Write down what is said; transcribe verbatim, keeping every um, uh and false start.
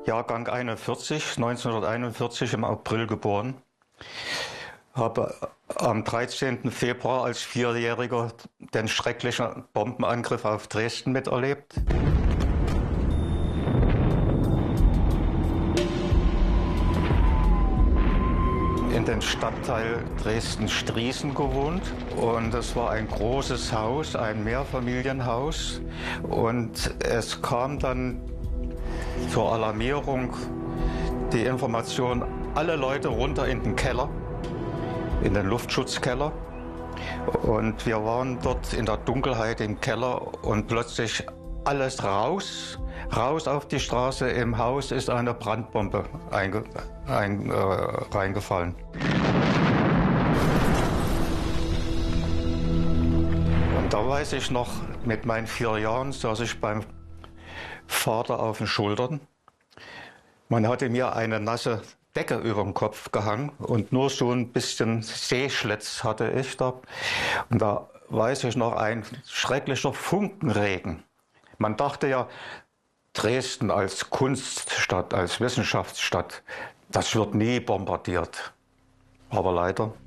Jahrgang einundvierzig, neunzehnhunderteinundvierzig im April geboren. Habe am dreizehnten Februar als Vierjähriger den schrecklichen Bombenangriff auf Dresden miterlebt. In den Stadtteil Dresden-Striesen gewohnt, und es war ein großes Haus, ein Mehrfamilienhaus, und es kam dann zur Alarmierung die Information, alle Leute runter in den Keller, in den Luftschutzkeller, und wir waren dort in der Dunkelheit im Keller und plötzlich alles raus, raus auf die Straße. Im Haus ist eine Brandbombe einge, ein, äh, reingefallen. Und da weiß ich noch, mit meinen vier Jahren saß ich beim Vater auf den Schultern. Man hatte mir eine nasse Decke über den Kopf gehangen und nur so ein bisschen Seeschlitz hatte ich da. Und da weiß ich noch, ein schrecklicher Funkenregen. Man dachte ja, Dresden als Kunststadt, als Wissenschaftsstadt, das wird nie bombardiert. Aber leider